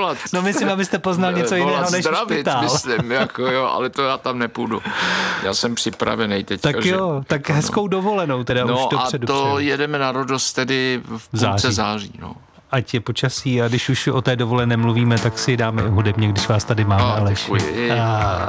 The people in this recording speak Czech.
volat. No myslím, abyste poznal něco jiného než špitál. Myslím, jako jo, ale to já tam nepůjdu. Já jsem připravený teďka. Tak jo, tak hezkou dovolenou teda už dopředu. No a to jedeme na Rodos tedy v půlce září. No. Ať je počasí a když už o té dovolené mluvíme, tak si dáme i hudebně, když vás tady máme, Aleš. Děkuji.